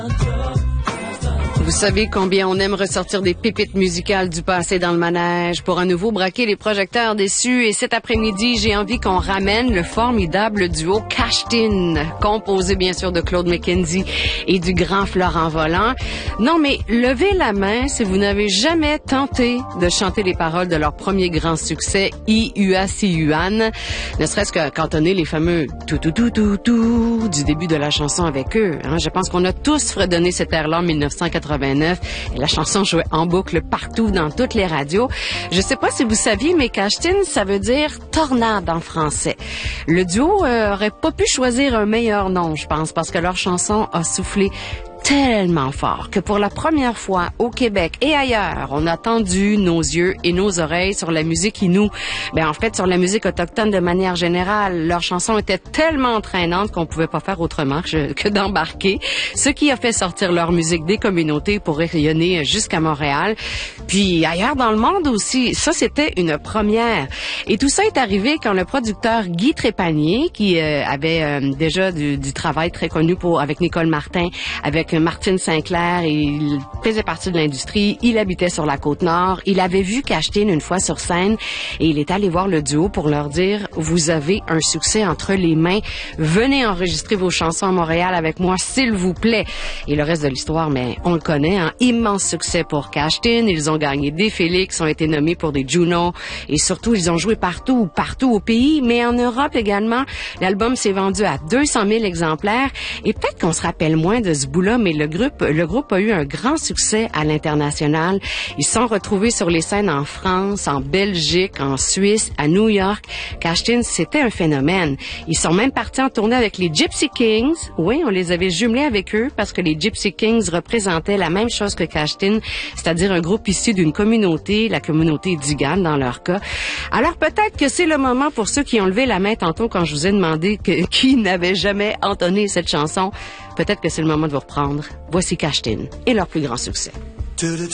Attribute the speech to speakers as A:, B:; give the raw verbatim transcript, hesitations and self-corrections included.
A: Vous savez combien on aime ressortir des pépites musicales du passé dans le manège pour à nouveau braquer les projecteurs déçus. Et cet après-midi, j'ai envie qu'on ramène le formidable duo Cash-Tin, composé bien sûr de Claude McKenzie et du grand Florent Volant. Non, mais levez la main si vous n'avez jamais tenté de chanter les paroles de leur premier grand succès, I U A C U A N, ne serait-ce que cantonner les fameux tout tout tout tout tout du début de la chanson avec eux. Hein? Je pense qu'on a tous fredonné cet air-là en dix-neuf cent quatre-vingt-neuf. Et la chanson jouait en boucle partout dans toutes les radios. Je sais pas si vous saviez, mais Cash-Tin, ça veut dire tornade en français. Le duo euh, aurait pas pu choisir un meilleur nom, je pense, parce que leur chanson a soufflé tellement fort que pour la première fois au Québec et ailleurs, on a tendu nos yeux et nos oreilles sur la musique Innu. Ben en fait, sur la musique autochtone de manière générale. Leur chanson était tellement entraînante qu'on pouvait pas faire autrement que, que d'embarquer, ce qui a fait sortir leur musique des communautés pour rayonner jusqu'à Montréal, puis ailleurs dans le monde aussi. Ça, c'était une première. Et tout ça est arrivé quand le producteur Guy Trépanier, qui euh, avait euh, déjà du, du travail très connu pour avec Nicole Martin, avec Martine Sinclair, et il faisait partie de l'industrie. Il habitait sur la Côte-Nord. Il avait vu Cash-Tin une fois sur scène et il est allé voir le duo pour leur dire « Vous avez un succès entre les mains. Venez enregistrer vos chansons à Montréal avec moi, s'il vous plaît. » Et le reste de l'histoire, mais on le connaît, un immense succès pour Cash-Tin. Ils ont gagné des Félix, ont été nommés pour des Juno et surtout, ils ont joué partout, partout au pays, mais en Europe également. L'album s'est vendu à deux cent mille exemplaires et peut-être qu'on se rappelle moins de ce bout-là, mais le groupe, le groupe a eu un grand succès à l'international. Ils se sont retrouvés sur les scènes en France, en Belgique, en Suisse, à New York. Cash-Tin, c'était un phénomène. Ils sont même partis en tournée avec les Gypsy Kings. Oui, on les avait jumelés avec eux parce que les Gypsy Kings représentaient la même chose que Cash-Tin, c'est-à-dire un groupe issu d'une communauté, la communauté Digan dans leur cas. Alors peut-être que c'est le moment pour ceux qui ont levé la main tantôt quand je vous ai demandé que, qui n'avait jamais entonné cette chanson. Peut-être que c'est le moment de vous reprendre. Voici Cash-Tin et leur plus grand succès.